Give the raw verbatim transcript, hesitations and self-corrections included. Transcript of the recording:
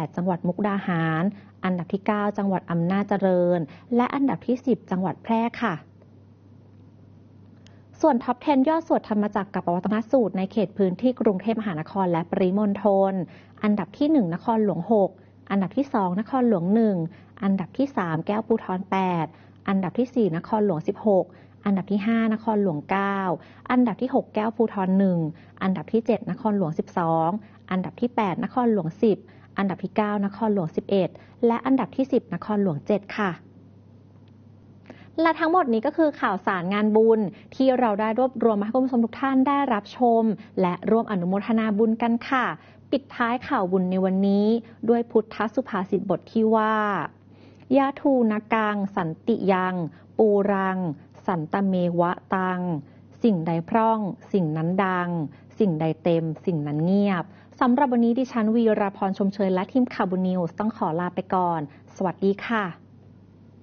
จังหวัดมุกดาหารอันดับที่เก้าจังหวัดอำนาจเจริญและอันดับที่สิบจังหวัดแพร่ค่ะส่วนท็อปสิบยอดสวดธรรมจักรกับปวัตนสูตรในเขตพื้นที่กรุงเทพมหานครและปริมณฑลอันดับที่หนึ่งนครหลวงหกอันดับที่สองนครหลวงหนึ่งอันดับที่สามแก้วภูธรแปดอันดับที่สี่นครหลวงสิบหกอันดับที่ห้านครหลวงเก้าอันดับที่หกแก้วภูธรหนึ่งอันดับที่เจ็ดนครหลวงสิบสองอันดับที่แปดนครหลวงสิบอันดับที่เก้านครหลวงสิบเอ็ดและอันดับที่สิบนครหลวงเจ็ดค่ะและทั้งหมดนี้ก็คือข่าวสารงานบุญที่เราได้รวบรวมมาให้คุณผู้ชมทุกท่านได้รับชมและร่วมอนุโมทนาบุญกันค่ะปิดท้ายข่าวบุญในวันนี้ด้วยพุทธสุภาษิตบทที่ว่ายาทูนกังสันติยังปูรังสันตเมวะตังสิ่งใดพร่องสิ่งนั้นดังสิ่งใดเต็มสิ่งนั้นเงียบสำหรับวันนี้ดิฉันวีราพรชมเชยและทีมข่าวบุญนิวส์ต้องขอลาไปก่อนสวัสดีค่ะ